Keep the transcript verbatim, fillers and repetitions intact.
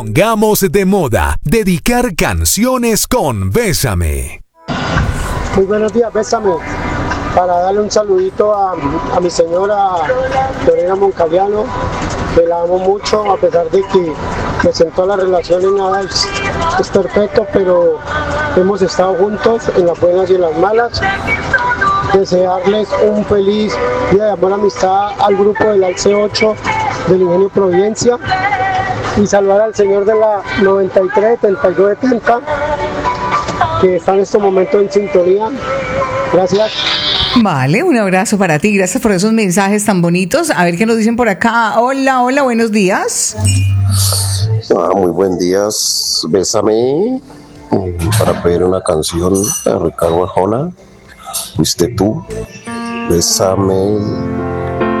Pongamos de moda dedicar canciones con Bésame. Muy buenos días, Bésame. Para darle un saludito a, a mi señora Lorena Moncaliano, que la amo mucho, a pesar de que presentó la relación y nada es, es perfecto, pero hemos estado juntos en las buenas y en las malas. Desearles un feliz día de amor, amistad al grupo del Alce ocho del Ingenio Providencia y saludar al señor de la noventa y tres setenta y nueve setenta que está en este momento en sintonía. Gracias. Vale, un abrazo para ti, gracias por esos mensajes tan bonitos. A ver qué nos dicen por acá. Hola, hola, buenos días. Ah, muy buen días, Bésame, eh, para pedir una canción de Ricardo Arjona, fuiste tú, Bésame.